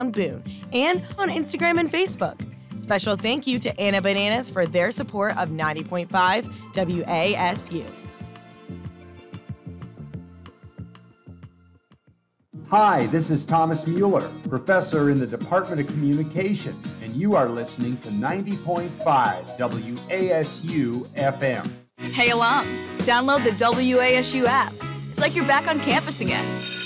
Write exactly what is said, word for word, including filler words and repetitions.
Boone, and on Instagram and Facebook. Special thank you to Anna Bananas for their support of ninety point five W A S U. Hi, this is Thomas Mueller, professor in the Department of Communication, and you are listening to ninety point five W A S U F M. Hey alum, download the W A S U app. It's like you're back on campus again.